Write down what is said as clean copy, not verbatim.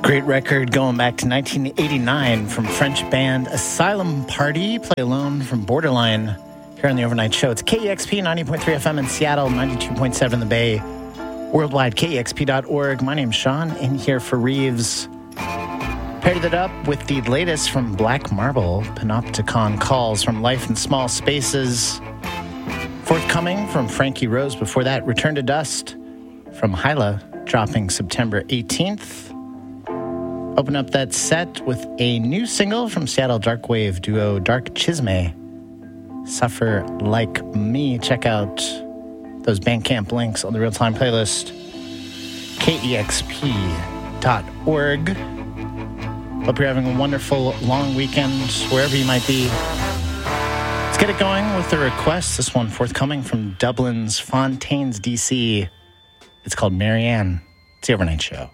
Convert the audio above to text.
Great record going back to 1989 from French band Asylum Party. Play Alone from Borderline here on the Overnight Show. It's KEXP 90.3 FM in Seattle, 92.7 in the Bay. Worldwide, KEXP.org. My name's Sean, in here for Reeves. Paired it up with the latest from Black Marble, Panopticon Calls from Life in Small Spaces. Forthcoming from Frankie Rose. Before that, Return to Dust from Hyla, dropping September 18th. Open up that set with a new single from Seattle darkwave duo Dark Chisme, Suffer Like Me. Check out those Bandcamp links on the Real-Time playlist, KEXP.org. Hope you're having a wonderful long weekend wherever you might be. Let's get it going with the request. This one forthcoming from Dublin's Fontaines, DC. It's called Marianne. It's the Overnight Show.